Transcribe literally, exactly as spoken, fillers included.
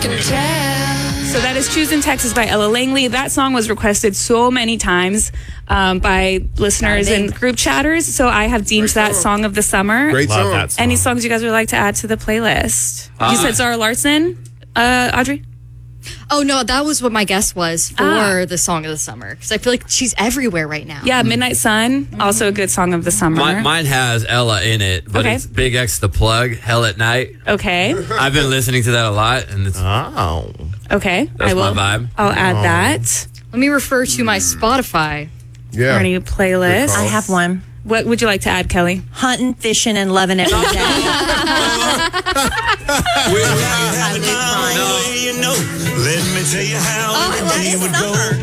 can tell. So that is Choosing Texas by Ella Langley. That song was requested so many times um, by listeners and group chatters. So I have deemed that song of the summer. Great Love song. that song. Any songs you guys would like to add to the playlist? Uh, you said Zara Larsson, uh, Audrey? Oh, no, that was what my guess was for Ah. the song of the summer. Because I feel like she's everywhere right now. Yeah, Midnight Sun, also a good song of the summer. Mine, mine has Ella in it, but Okay. it's Big X the Plug, Hell at Night. Okay, I've been listening to that a lot, and it's Oh. okay. That's I will. my vibe. I'll add that. Let me refer to my Spotify. Yeah. Our new playlist. Good call. I have one. What would you like to add, Kelly? Hunting, fishing, and loving every day. You know, let me tell you how Oh, I love every day this would summer. go.